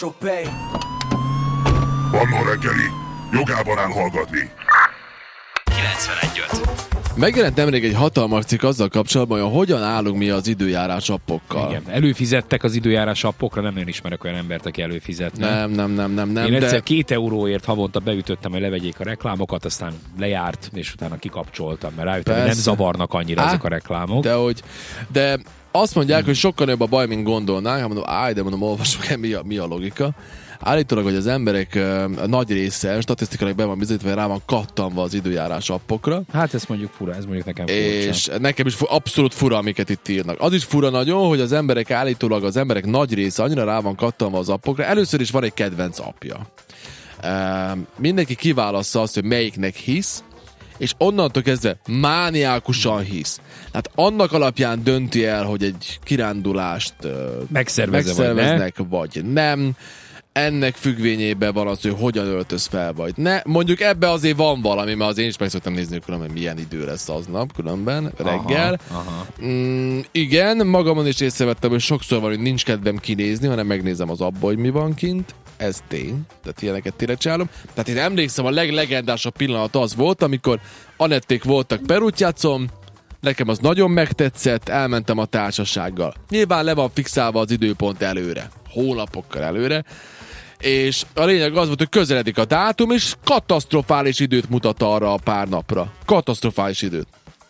Annó reggeli, jogában áll hallgatni. 91.5. Megjelent nemrég egy hatalmas cikk azzal kapcsolatban, hogy hogyan állunk mi az időjárás appokkal. Igen, előfizettek az időjárás appokra, nem nagyon ismerek olyan embert, aki előfizetne. Nem. Én egyszer 2 euróért havonta beütöttem, hogy levegyék a reklámokat, aztán lejárt, és utána kikapcsoltam, mert rájöttem, hogy nem zavarnak annyira ezek a reklámok. De azt mondják, hogy sokkal jobb a baj, mint gondolnánk. Mondom, olvasok el, mi a logika. Állítólag, hogy az emberek nagy része statisztikailag be van bizonyítva, hogy rá van kattanva az időjárás appokra. Hát ez mondjuk fura, ez mondjuk nekem furcsa. És nekem is abszolút fura, amiket itt írnak. Az is fura nagyon, hogy az emberek nagy része annyira rá van kattanva az appokra. Először is van egy kedvenc appja. Mindenki kiválassza azt, hogy melyiknek hisz, és onnantól kezdve mániákusan hisz. Tehát annak alapján dönti el, hogy egy kirándulást megszerveznek, vagy nem. Ennek függvényében van az, hogy hogyan öltöz fel, vagy ne. Mondjuk ebbe azért van valami, mert azért én is meg szoktam nézni, hogy különben milyen idő lesz aznap, különben reggel. Aha. Igen, magamon is észrevettem, hogy sokszor van, hogy nincs kedvem kinézni, hanem megnézem az abba, hogy mi van kint. Ez tény, tehát ilyeneket tényleg csinálom. Tehát én emlékszem, a leglegendásabb pillanat az volt, amikor Anették voltak Perutjacon, nekem az nagyon megtetszett, elmentem a társasággal. Nyilván le van fixálva az időpont előre, hónapokkal előre, és a lényeg az volt, hogy közeledik a dátum, és katasztrofális időt mutat arra a pár napra. Katasztrofális időt.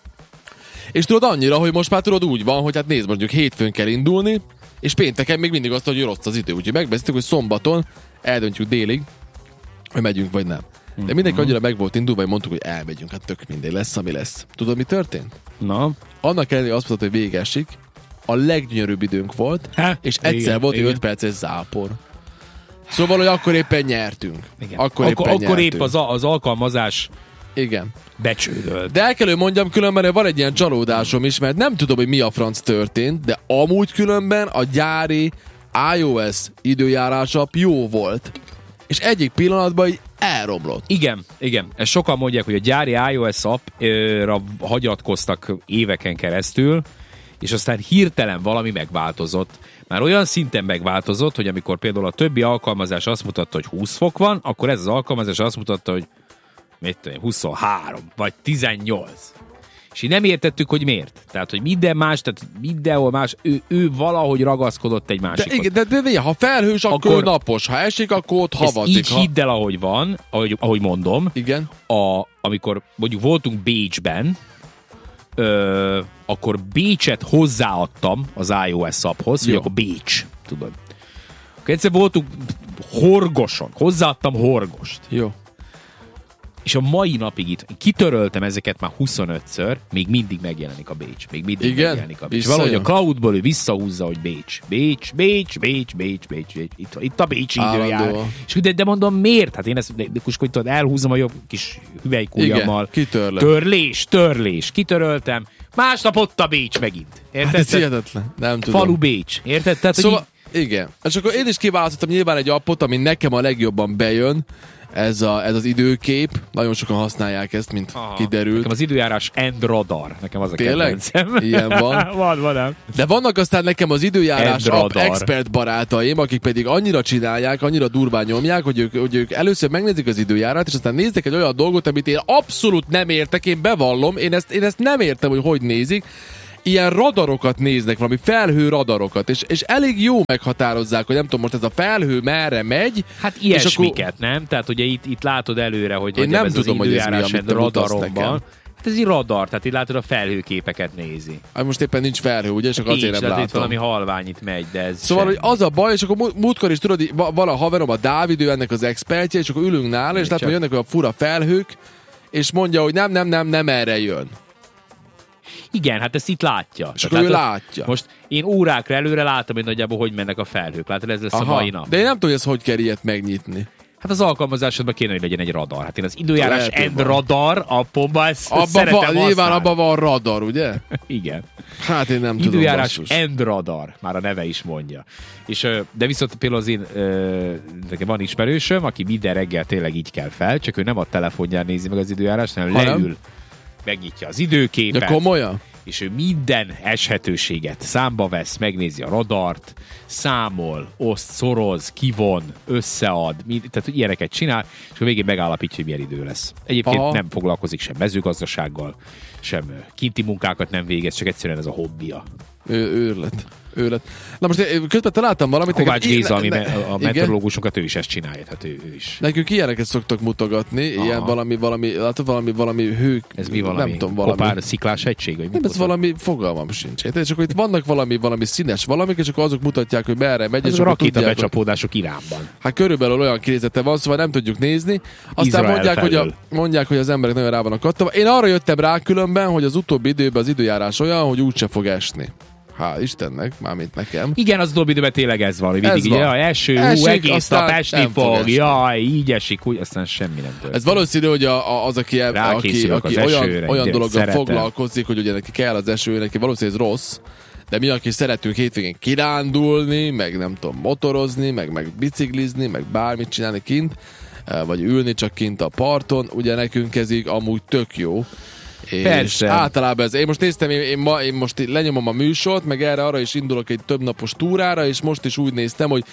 És tudod annyira, hogy most már tudod úgy van, hogy hát nézd, mondjuk hétfőn kell indulni, és pénteken még mindig azt, hogy rossz az idő. Úgyhogy megbeszéltük, hogy szombaton eldöntjük délig, hogy megyünk vagy nem. De mindenki annyira meg volt indulva, hogy mondtuk, hogy elmegyünk, hát tök mindegy, lesz, ami lesz. Tudod, mi történt? Na? Annak ellenére azt mondta, hogy végesik, a leggyönyörűbb időnk volt, és egyszer volt egy 5 perces zápor. Szóval, hogy akkor éppen nyertünk. Igen. Akkor épp az alkalmazás becsődölt. De el kell, hogy mondjam, különben van egy ilyen csalódásom is, mert nem tudom, hogy mi a franc történt, de amúgy különben a gyári iOS időjárás app jó volt. És egyik pillanatban így elromlott. Igen. Ezt sokan mondják, hogy a gyári iOS appra hagyatkoztak éveken keresztül, és aztán hirtelen valami megváltozott. Már olyan szinten megváltozott, hogy amikor például a többi alkalmazás azt mutatta, hogy 20 fok van, akkor ez az alkalmazás azt mutatta, hogy 23 vagy 18. És így nem értettük, hogy miért. Tehát, hogy minden más, tehát mindenhol más, ő valahogy ragaszkodott egy másikot. De ha felhős, akkor napos. Ha esik, akkor ott havazik. Így hidd el, ahogy van, ahogy mondom. Igen. Amikor mondjuk voltunk Bécsben, akkor Bécset hozzáadtam az iOS apphoz, hogy akkor Bécs, tudod. Akkor egyszer voltunk Horgoson, hozzáadtam Horgost. Jó. És a mai napig itt kitöröltem ezeket már 25-ször, még mindig megjelenik a Bécs. Még mindig megjelenik a Bécs. Valahogy a cloudból ő visszahúzza, hogy Bécs. Itt a Bécsi időjár. És de mondom, miért? Hát én ezt tudod, elhúzom a jobb kis hüvelykujjammal. Törlés. Kitöröltem. Másnap ott a Bécs megint. Érted? Hát ez hihetetlen. Nem tudom. Falu Bécs. Érted? Tehát, szóval, igen. És akkor én is kiválasztottam nyilván egy appot, ami nekem a legjobban bejön. Ez az időkép. Nagyon sokan használják ezt, mint kiderült. Nekem az időjárás and radar. Nekem az a kedvencem. Ilyen van. van. De vannak aztán nekem az időjárás app expert barátaim, akik pedig annyira csinálják, annyira durván nyomják, hogy ők először megnézik az időjárát, és aztán néznek egy olyan dolgot, amit én abszolút nem értek, én bevallom, én ezt nem értem, hogy nézik. Ilyen radarokat néznek, valami felhő radarokat, és elég jó meghatározzák, hogy nem tudom, most ez a felhő merre megy. Hát ilyesmiket, nem? Tehát ugye itt látod előre, hogy én nem ez tudom, az időjárás hogy ez mi, radaron van. Hát ez egy radar, tehát itt látod a felhőképeket nézi. Hát most éppen nincs felhő, ugye? Csak azért nem látom. Itt valami halvány itt megy, de ez szóval, hogy az a baj, és akkor múltkor is tudod, van a haverom, a Dávid, ő ennek az expertje, és akkor ülünk nála, és látom, hogy jönnek olyan fura felhők, és mondja, hogy nem erre jön. Igen, hát ezt itt látja. És akkor ő látja. Most én órákra előre látom, hogy nagyjából hogy mennek a felhők. Látod, ez lesz a mai nap. De én nem tudom, hogy ez hogy kell ilyet megnyitni. Hát az alkalmazásodban kéne, hogy legyen egy radar. Hát én az időjárás radar appomban ezt szeretem használni. Nyilván abban van radar, ugye? Igen. Hát én nem tudom. Időjárás radar, már a neve is mondja. És, de viszont például az én, nekem van ismerősöm, aki minden reggel tényleg így kell fel, csak ő nem a telefonján nézi meg az időjárást, hanem leül, megnyitja az időképet. De komolyan? és ő minden eshetőséget számba vesz, megnézi a radart, számol, oszt, szoroz, kivon, összead, tehát ilyeneket csinál, és a végén megállapítja, hogy milyen idő lesz. Egyébként nem foglalkozik sem mezőgazdasággal, sem kinti munkákat nem végez, csak egyszerűen ez a hobbija. Őrület. Na most közben találtam valamit. Kovács Géza, a meteorológusokat, ő is ezt csinálja, tehát ő is. Nekünk ilyeneket szoktak mutogatni, ilyen valami hők. Ez mi valami? Nem tudom, valami. Kopár, sziklás egység? Vagy nem, ez valami, fogalmam sincs. És akkor itt vannak valami színes valamik, és akkor azok mutatják, hogy merre megy. Ez a rakétabecsapódások Iránban. Hát körülbelül olyan kinézete van, szóval nem tudjuk nézni. Aztán mondják, hogy az emberek nagyon rá vannak kattava. Én arra jöttem rá különben, hogy az utóbbi időben az időjárás olyan, hogy úgyse fog esni. Hál' Istennek, mármint nekem. Igen, az utóbbi időben tényleg ez van, hogy mindig eső, egész nap esni fog, jaj, így esik, úgy, aztán semmi nem történik. Ez valószínű, hogy az, aki olyan dologgal foglalkozik, hogy ugye neki kell az eső, neki valószínűleg ez rossz, de mi, aki szeretünk hétvégén kirándulni, meg nem tudom, motorozni, meg biciklizni, meg bármit csinálni kint, vagy ülni csak kint a parton, ugye nekünk ez így amúgy tök jó. Persze. Általában ez. Én most néztem, én most lenyomom a műsort, meg arra is indulok egy többnapos túrára, és most is úgy néztem, hogy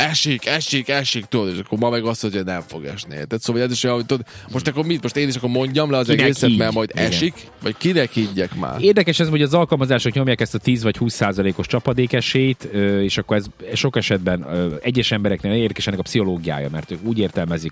esik, tudod, és akkor ma meg azt, hogy nem fog esni. Tehát szóval ez is olyan, hogy tudod, most akkor mit? Most én is akkor mondjam le az egészet, mert majd esik, vagy kinek higgyek már? Érdekes ez, hogy az alkalmazások nyomják ezt a 10 vagy 20%-os csapadékesélyt, és akkor ez sok esetben egyes embereknél érdekes ennek a pszichológiája, mert ők úgy értelmezik,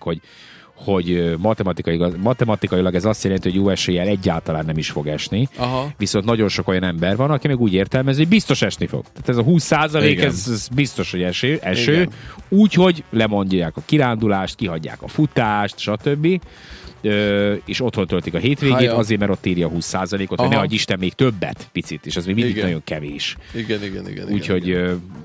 hogy matematikailag ez azt jelenti, hogy jó eséllyel egyáltalán nem is fog esni. Aha. Viszont nagyon sok olyan ember van, aki meg úgy értelmezi, hogy biztos esni fog. Tehát ez a 20% ez biztos, hogy eső. Úgyhogy lemondják a kirándulást, kihagyják a futást, stb. És otthon töltik a hétvégét, azért, mert ott írja a 20%-ot, hogy ne adj Isten még többet, picit, és az még mindig nagyon kevés. Igen. Úgyhogy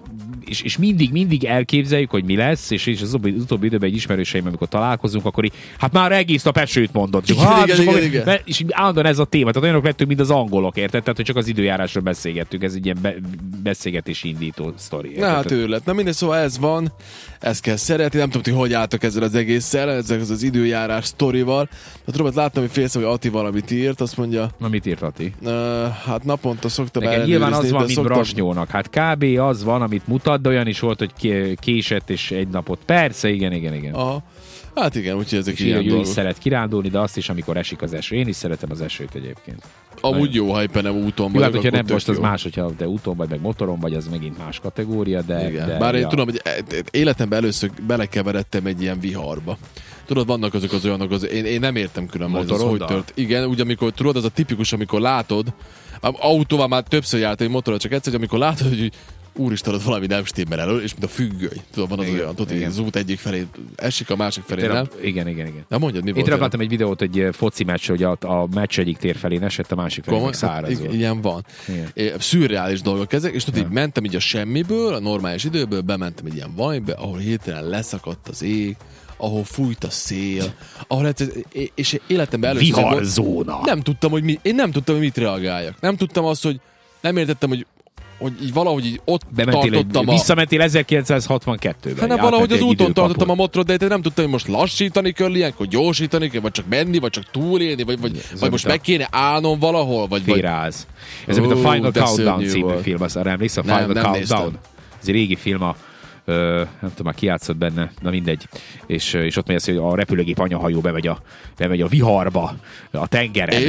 és mindig elképzeljük, hogy mi lesz, és az utóbbi időben egy ismerőseim, amikor találkozunk, akkor így, hát már egész nap esőt mondott. Igen. És állandóan ez a téma, tehát olyanok lettünk, mint az angolok, érted? Tehát, hogy csak az időjárásról beszélgettünk, ez egy ilyen beszélgetési indító sztori. Na hát őrület. Na mindegy, szóval ez van, ezt kell szeretni, nem tudom, hogy álltak ezzel az egésszel, ezzel az időjárás sztorival. Hát Robert, láttam, hogy félsz, hogy Ati valamit írt, azt mondja. Na mit írt Ati? Hát naponta szoktam ellenőrizni. Nyilván az van, mint Brasnyónak. Hát kb. Az van, amit mutat, de olyan is volt, hogy késett és egy napot. Persze, igen. Aha. Hát igen, úgyhogy ezek ilyen dolgok. Ő is szeret kirándulni, de azt is, amikor esik az eső. Én is szeretem az esőt egyébként. Amúgy jó, ha éppen nem úton vagy. Hát, hogyha nem most az más, hogyha te úton vagy, meg motoron vagy, az megint más kategória, de bár én tudom, hogy életemben először belekeveredtem egy ilyen viharba. Tudod, vannak azok az olyanok, én nem értem különben, ez hogy tört. Igen, úgy amikor tudod, az a tipikus, amikor látod, autóval már többször járt egy motorra, csak egyszer, amikor látod, hogy úristen, ott valami nem stimmel elő, és mint a függöny. Tudod, van az olyan, tudod, az út egyik felé esik, a másik felé nem. Igen. Na mondjad, mi volt? Itt akartam egy videót, egy foci meccs, hogy a meccs egyik tér felé esett, a másik felé meg szárazul. Ilyen van. Szürreális dolgok ezek, és tudod, így mentem így a semmiből, a normális időből, bementem egy ilyen valamibe, ahol hirtelen leszakadt az ég, ahol fújt a szél, ahol és életemben először viharzóna. Én nem tudtam, hogy mit reagáljak. Nem tudtam azt, hogy nem értettem, hogy így valahogy így ott tartottam visszamentél 1962-ben. Hát nem, valahogy az úton tartottam a motorot, de nem tudtam, hogy most lassítani kell ilyenkor, gyorsítani kell, vagy csak menni, vagy csak túlélni, vagy most meg kéne állnom valahol, vagy Féráz. Ez mint a Final Countdown című film, azt arra emlékszel? A Final Countdown. Ez egy régi film, nem tudom, már kijátszott benne, na mindegy. És ott megy az, hogy a repülőgép anyahajó bemegy a viharba, a tengeren.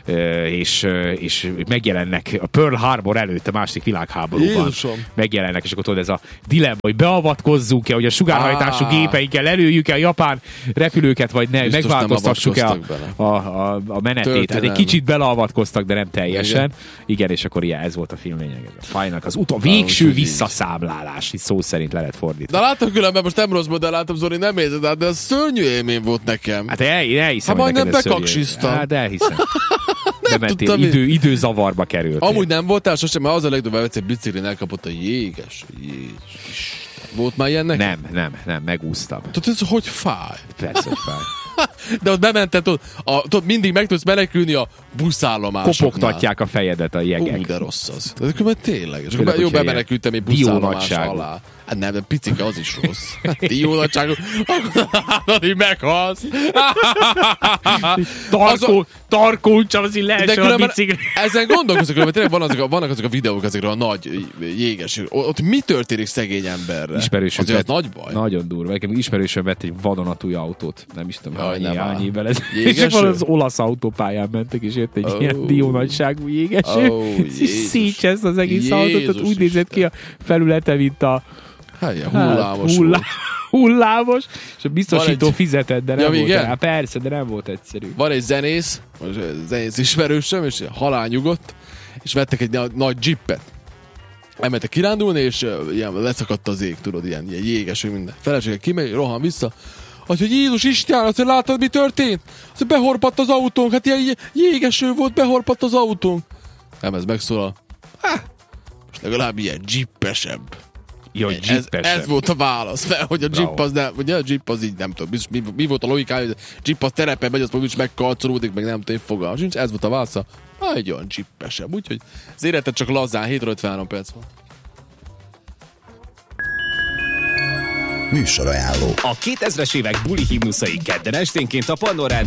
És megjelennek a Pearl Harbor előtt, a második világháborúban. Jézusom. Megjelennek, és akkor tudod, ez a dilemma, hogy beavatkozzunk-e, hogy a sugárhajtású gépeinkkel lelőjük-e a japán repülőket, vagy ne, megváltoztassuk-e a menetét. Hát egy kicsit beleavatkoztak, de nem teljesen. Igen, és akkor ez volt a film lényeg. Ez a Final, az végső visszaszámlálás, itt szó szerint le lehet fordítani. De látom különben, most nem rossz, de látom, Zoli, nem érzed, de ez szörnyű élmény volt nekem. Hát elhiszem, hogy majdnem bekaksiztam. Hát elhiszem. Bementél, időzavarba került. Amúgy nem voltál sosem, mert az a legdobább egyszer biciklin elkapott a jéges. Volt már ilyen neked? Nem, megúsztam. Tudod, ez hogy fáj? Persze, hogy fáj. De ott bemented, tudod, mindig meg tudsz menekülni a buszállomásoknál. Kopogtatják a fejedet a jegek. De rossz az. Ez különben tényleg. És Főleg, jó, hogyha bemenekültem egy buszállomás diónagyságú. alá. Hát nem, de picike az is rossz. Dió nagyságú. Akkor meghalsz. Tarkóncsal az így De leesel a különben bicikli. ezen gondolkozok, hogy tényleg vannak azok a videók ezekről a nagy jéges. Ott mi történik szegény emberre? Ismerősöm Azért az vett- nagy baj. Nagyon durva. Nekem ismerősöm vett egy vadonatúj autót. Nem is tudom, Jaj, nem áll. hány évvel ez. Jégeső? És van az olasz autópályán mentek, és jött egy ilyen diónagyságú jégeső. És Jézus. szétcsesz az egész autót, Jézus tehát úgy nézett ki a felülete, mint a Hát, hullámos volt. hullámos, és a biztosító Van egy- fizetett, de nem Ja, volt igen? rá. Persze, de nem volt egyszerű. Van egy zenész ismerősöm, és halál nyugodt, és vettek egy nagy jeepet. Elmentek kirándulni, és ilyen leszakadt az ég, tudod, ilyen jégeső minden. Felesége kimegy, rohan vissza. Azt, hogy Jézus Isten, azt, hogy láttad, mi történt? Azt, hogy behorpadt az autónk, hát ilyen jégeső volt, behorpadt az autónk. Nem, ez megszólal. Most legalább ilyen jeepesebb. Jó, Ez volt a válasz, mert hogy a Bravo. jeep az nem, ugye a jeep az így nem tudom, biztos, mi volt a logikája, hogy a jeep az terepen megy, az meg is megkarcolódik, meg nem tudom, fogalmam sincs, ez volt a válasza. Egy olyan jeepesebb, úgyhogy az életed csak lazán, 7:53 perc van. Műsorajánló. A 2000-es évek buli himnuszai kedden esténként a Pandorán